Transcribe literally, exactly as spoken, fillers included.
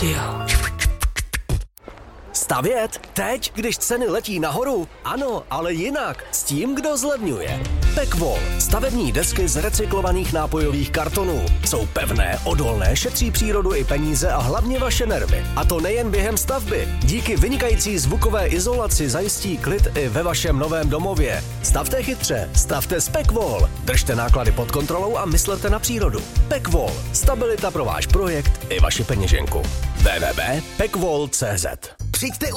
Radio. Stavět? Teď, když ceny letí nahoru? Ano, ale jinak. S tím, kdo zlevňuje. Pekvol. Stavební desky z recyklovaných nápojových kartonů. Jsou pevné, odolné, šetří přírodu i peníze a hlavně vaše nervy. A to nejen během stavby. Díky vynikající zvukové izolaci zajistí klid i ve vašem novém domově. Stavte chytře, stavte s Pekvol. Držte náklady pod kontrolou a myslete na přírodu. Pekvol. Stabilita pro váš projekt i vaši peněženku. w w w tečka pekvol tečka cz Přijďte